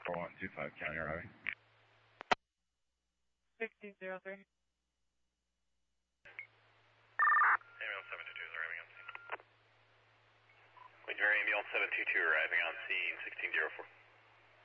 4125 County arriving. 1603. Ambulance 722 is arriving on scene. Wait, Mary, Ambulance 722 arriving on scene, 1604.